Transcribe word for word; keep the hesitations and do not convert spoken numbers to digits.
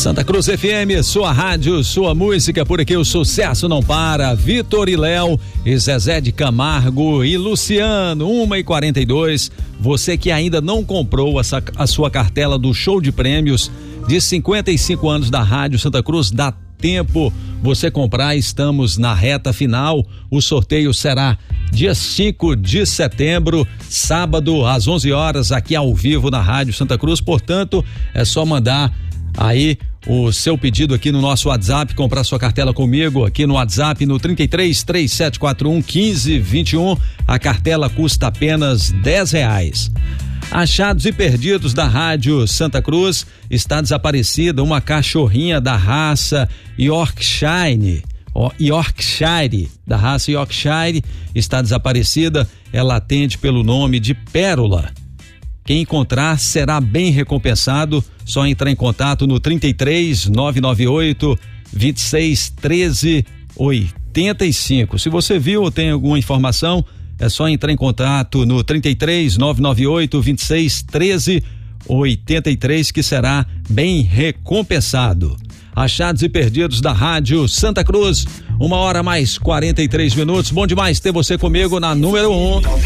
Santa Cruz F M, sua rádio, sua música, por aqui o sucesso não para. Vitor e Léo e Zezé de Camargo e Luciano, uma e quarenta e dois. Você que ainda não comprou a, a sua cartela do show de prêmios de cinquenta e cinco anos da Rádio Santa Cruz, dá tempo você comprar, estamos na reta final. O sorteio será dia cinco de setembro, sábado, às onze horas, aqui ao vivo na Rádio Santa Cruz. Portanto, é só mandar aí o seu pedido aqui no nosso WhatsApp, comprar sua cartela comigo aqui no WhatsApp no trinta e três, três sete quatro um, quinze vinte e um. A cartela custa apenas dez reais. Achados e perdidos da Rádio Santa Cruz, está desaparecida uma cachorrinha da raça Yorkshire, Yorkshire, da raça Yorkshire, está desaparecida. Ela atende pelo nome de Pérola. Quem encontrar será bem recompensado. Só entrar em contato no trinta e três, nove nove oito, vinte e seis, treze, oitenta e cinco. Se você viu ou tem alguma informação, é só entrar em contato no trinta e três, nove nove oito, vinte e seis, treze, oitenta e três, que será bem recompensado. Achados e perdidos da Rádio Santa Cruz, uma hora mais quarenta e três minutos. Bom demais ter você comigo na número um.